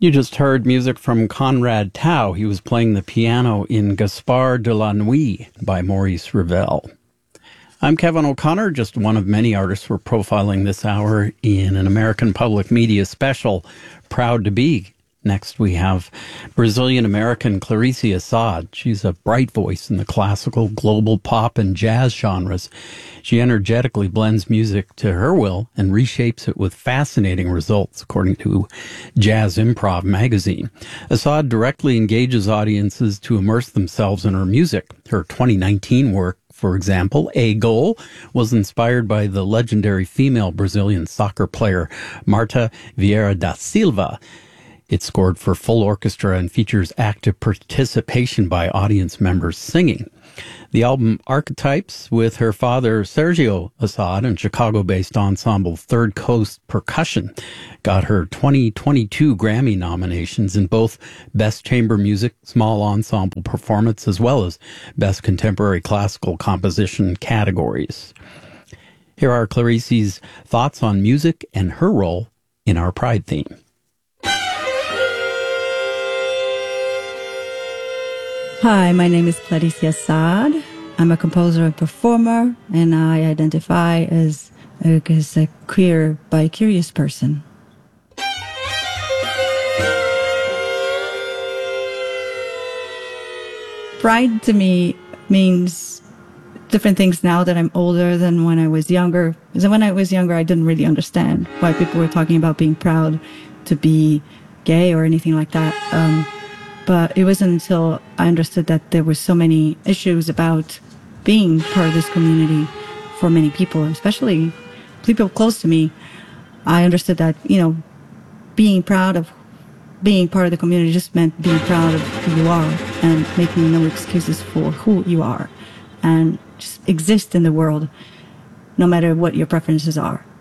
You just heard music from Conrad Tao. He was playing the piano in Gaspard de la Nuit by Maurice Ravel. I'm Kevin O'Connor, just one of many artists we're profiling this hour in an American Public Media special, Proud to Be. Next, we have Brazilian-American Clarice Assad. She's a bright voice in the classical, global pop, and jazz genres. She energetically blends music to her will and reshapes it with fascinating results, according to Jazz Improv magazine. Assad directly engages audiences to immerse themselves in her music. Her 2019 work, for example, A Goal, was inspired by the legendary female Brazilian soccer player Marta Vieira da Silva. It scored for full orchestra and features active participation by audience members singing. The album Archetypes, with her father Sergio Assad and Chicago-based ensemble Third Coast Percussion, got her 2022 Grammy nominations in both Best Chamber Music, Small Ensemble Performance, as well as Best Contemporary Classical Composition categories. Here are Clarice's thoughts on music and her role in our Pride theme. Hi, my name is Clarice Assad. I'm a composer and performer, and I identify as a queer, bi-curious person. Pride to me means different things now that I'm older than when I was younger. Because when I was younger, I didn't really understand why people were talking about being proud to be gay or anything like that. But it wasn't until I understood that there were so many issues about being part of this community for many people, especially people close to me. I understood that, being proud of being part of the community just meant being proud of who you are and making no excuses for who you are and just exist in the world no matter what your preferences are.